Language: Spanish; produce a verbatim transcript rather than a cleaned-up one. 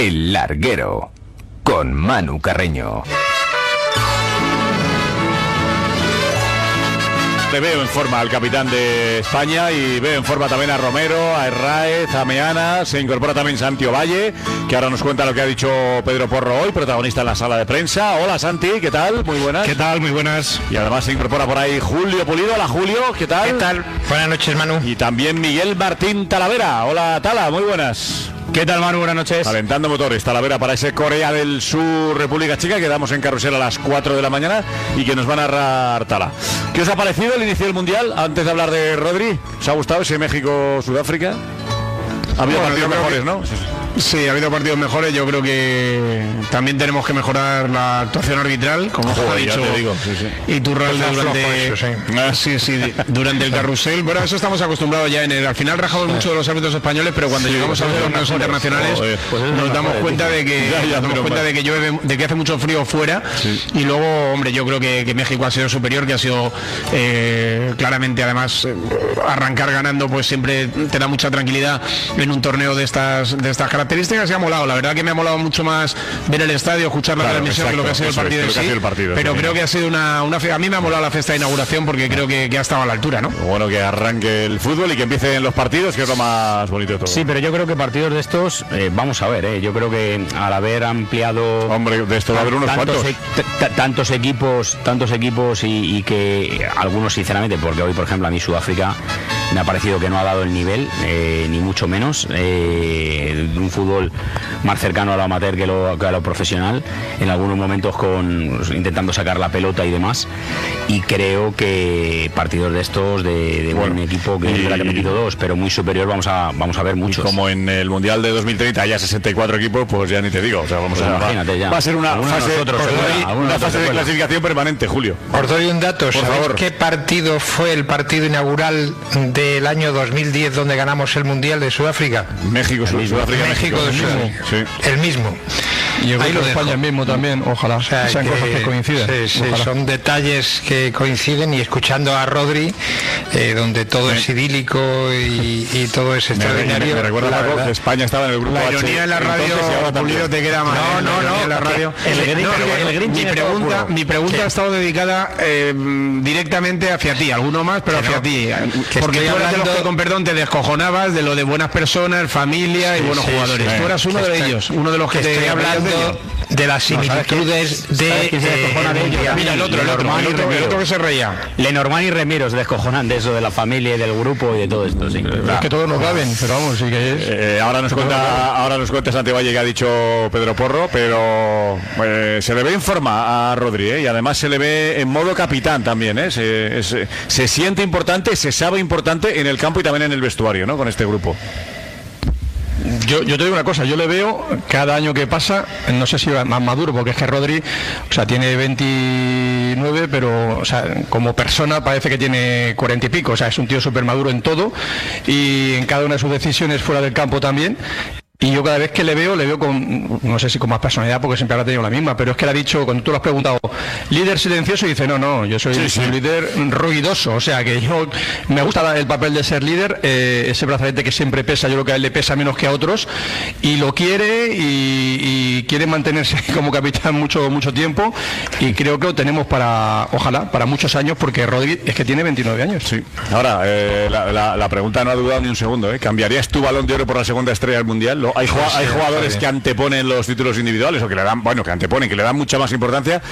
El Larguero, con Manu Carreño. Le veo en forma al capitán de España y veo en forma también a Romero, a Herráez, a Meana. Se incorpora también Santi Ovalle, que ahora nos cuenta lo que ha dicho Pedro Porro hoy, protagonista en la sala de prensa. Hola Santi, ¿qué tal? Muy buenas. ¿Qué tal? Muy buenas. Y además se incorpora por ahí Julio Pulido. Hola Julio, ¿qué tal? ¿Qué tal? Buenas noches, Manu. Y también Miguel Martín Talavera. Hola Tala, muy buenas. ¿Qué tal, Manu? Buenas noches. Calentando motores, Talavera, para ese Corea del Sur, República Checa, que damos en carrusel a las cuatro de la mañana y que nos va a narrar Tala. ¿Qué os ha parecido el inicio del Mundial? Antes de hablar de Rodri, ¿os ha gustado ese México-Sudáfrica? Ha habido bueno, partidos mejores, que... ¿no? Sí, ha habido partidos mejores. Yo creo que también tenemos que mejorar la actuación arbitral, como Joder, ha dicho te digo, sí, sí. Iturralde pues durante, eso, sí. Ah, sí, sí, durante el carrusel. Bueno, eso estamos acostumbrados ya en el. Al final rajamos mucho de los árbitros españoles, pero cuando sí, llegamos a los torneos internacionales Joder, pues nos damos cuenta de que ya, ya, nos damos cuenta de que llueve, de que hace mucho frío fuera. Sí. Y luego, hombre, yo creo que, que México ha sido superior, que ha sido eh, claramente, además, eh, arrancar ganando, pues siempre te da mucha tranquilidad en un torneo de estas de estas características. características que ha molado, la verdad que me ha molado mucho más ver el estadio, escuchar la claro, transmisión exacto, que lo que ha sido el partido en sí, el partido, pero sí, creo que ha sido una, una fe... a mí me ha molado la fiesta de inauguración porque creo que, que ha estado a la altura, ¿no? Bueno, que arranque el fútbol y que empiecen los partidos, que es lo más bonito de todo. Sí, pero yo creo que partidos de estos, eh, vamos a ver, eh, yo creo que al haber ampliado hombre, de esto va a haber unos tantos, cuantos e tantos equipos, tantos equipos y, y que algunos sinceramente, porque hoy por ejemplo a mí Sudáfrica me ha parecido que no ha dado el nivel, eh, ni mucho menos, eh, un fútbol más cercano a lo amateur que, lo, que a lo profesional, en algunos momentos con intentando sacar la pelota y demás, y creo que partidos de estos de, de bueno, un equipo que y, ha metido dos, pero muy superior, vamos a vamos a ver muchos. Y como en el Mundial de dos mil treinta haya sesenta y cuatro equipos, pues ya ni te digo, o sea, vamos pues a imagínate ya. Va a ser una algunos fase, nosotros, una, una fase de clasificación permanente, Julio. Os doy un dato, ¿sabéis favor. qué partido fue el partido inaugural del año dos mil diez donde ganamos el Mundial de Sudáfrica? México, Sudáfrica, México, de Sudáfrica. Sí. El mismo. Y yo creo que España mismo también, ojalá, o sea, sean que, cosas que coinciden. Sí, sí, son detalles que coinciden, y escuchando a Rodri, eh, donde todo sí. es idílico y, y todo es extraordinario. Me, me recuerda algo que España estaba en el grupo La ironía en la radio, Pulido, te queda mal. No, no, no. En la radio. El, el, no, el, el, el, mi pregunta, mi pregunta ha estado dedicada eh, directamente hacia ti, alguno más, pero hacia no, ti. Porque tú eras de los que, con perdón, te descojonabas de lo de buenas personas, familia sí, y buenos sí, jugadores. Sí, tú eras uno de ellos, uno de los que, que te estoy hablando de las similitudes no, de, eh, de mira el otro, el otro, el otro, el otro que se reía. Lenormand y Remiro se descojonan de eso, de la familia y del grupo y de todo esto, sí. Es claro. que todos no caben, pero vamos, sí que es. Eh, ahora nos cuenta, ahora nos cuenta Santi Ovalle que ha dicho Pedro Porro, pero eh, se le ve en forma a Rodri, ¿eh? Y además se le ve en modo capitán también, ¿eh? Se, se, se siente importante, se sabe importante en el campo y también en el vestuario, ¿no? Con este grupo. Yo, yo te digo una cosa, yo le veo cada año que pasa, no sé si más maduro, porque es que Rodri, o sea, tiene veintinueve, pero o sea, como persona parece que tiene cuarenta y pico, o sea, es un tío súper maduro en todo y en cada una de sus decisiones fuera del campo también. Y yo cada vez que le veo, le veo con, no sé si con más personalidad, porque siempre habrá tenido la misma, pero es que le ha dicho, cuando tú lo has preguntado, líder silencioso, y dice, no, no, yo soy sí, sí. un líder ruidoso, o sea, que yo, me gusta el papel de ser líder, eh, ese brazalete que siempre pesa, yo creo que a él le pesa menos que a otros, y lo quiere, y, y quiere mantenerse como capitán mucho, mucho tiempo, y creo que lo tenemos para, ojalá, para muchos años, porque Rodri es que tiene veintinueve años. Sí. Ahora, eh, la, la, la pregunta no ha dudado ni un segundo, ¿eh? ¿Cambiarías tu Balón de Oro por la segunda estrella del Mundial? Hay, hay jugadores que anteponen los títulos individuales o que le dan, bueno, que anteponen, que le dan mucha más importancia.